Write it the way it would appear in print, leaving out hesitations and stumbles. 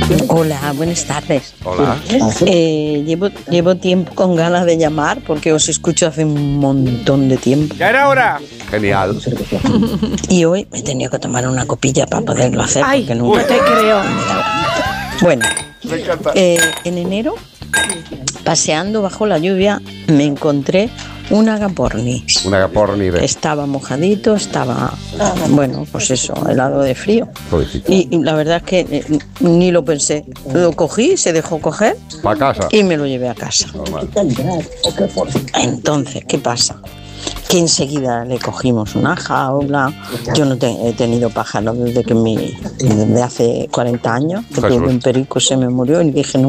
Hola, buenas tardes. Hola. Llevo tiempo con ganas de llamar porque os escucho hace un montón de tiempo. ¡Ya era hora! Genial. Y hoy me he tenido que tomar una copilla para poderlo hacer. Ay, porque nunca no te creo. me daba. Bueno, Me encanta. en enero, paseando bajo la lluvia, me encontré un agaporni. Un agaporni de... Estaba mojadito, estaba, bueno, pues eso, helado de frío. Pobrecito. Y la verdad es que ni lo pensé. Lo cogí, se dejó coger Pa' casa. y me lo llevé a casa. Normal. Entonces, ¿qué pasa? Que enseguida le cogimos una jaula. Yo no he tenido pájaros desde hace 40 años, que Jesús. tuve un perico, se me murió y dije, no.